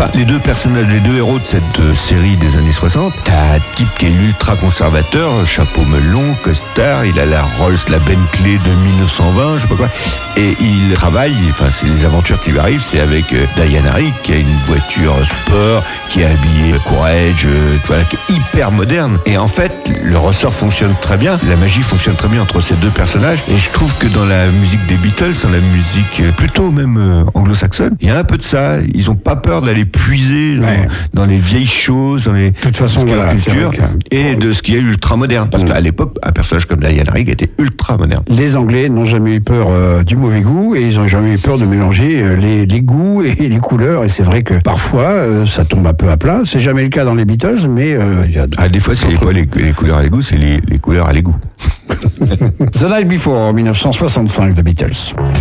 Enfin, les deux personnages, les deux héros de cette série des années 60, t'as un type qui est ultra conservateur, chapeau melon, costard, il a la Rolls, la Bentley de 1920, je sais pas quoi, et il travaille, enfin, c'est les aventures qui lui arrivent, c'est avec Diana Rigg, qui a une voiture sport, qui est habillée Courage, voilà, qui est hyper moderne. Et en fait, le ressort fonctionne très bien, la magie fonctionne très bien entre ces deux personnages, et je trouve que dans la musique des Beatles, dans la musique plutôt même anglo-saxonne, il y a un peu de ça. Ils ont pas peur d'aller puiser dans les vieilles choses, dans les de toute façon, voilà, culture, et de ce qui est ultra moderne. Parce qu'à l'époque, un personnage comme Diana Rigg était ultra moderne. Les Anglais n'ont jamais eu peur du mauvais goût, et ils n'ont jamais eu peur de mélanger les goûts et les couleurs. Et c'est vrai que parfois, ça tombe un peu à plat. C'est jamais le cas dans les Beatles, mais il y a des fois, c'est pas les couleurs à l'égout, c'est les couleurs à l'égout. The Night Before, 1965, The Beatles.